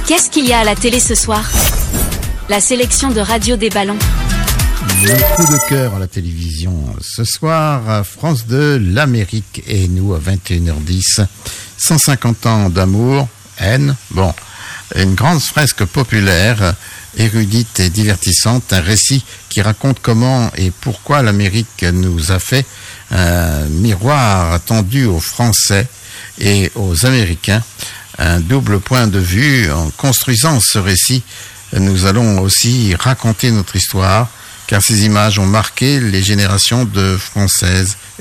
Qu'est-ce qu'il y a à la télé ce soir? La sélection de Radio des Ballons. Beaucoup de cœur à la télévision. Ce soir, France 2, l'Amérique et nous à 21h10. 150 ans d'amour, haine. Bon, une grande fresque populaire, érudite et divertissante. Un récit qui raconte comment et pourquoi l'Amérique nous a fait un miroir tendu aux Français et aux Américains. Un double point de vue. En construisant ce récit, nous allons aussi raconter notre histoire, car ces images ont marqué les générations de Françaises